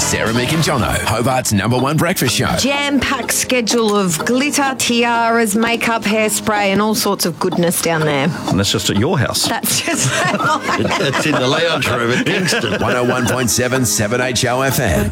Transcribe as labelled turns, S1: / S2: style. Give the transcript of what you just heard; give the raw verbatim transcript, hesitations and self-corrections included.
S1: Sarah, Mick and Jono, Hobart's number one breakfast show.
S2: Jam-packed schedule of glitter, tiaras, makeup, hairspray and all sorts of goodness down there.
S3: And that's just at your house.
S2: That's just...
S4: It's in the lounge room at Kingston.
S1: one oh one point seven, seven H O F M.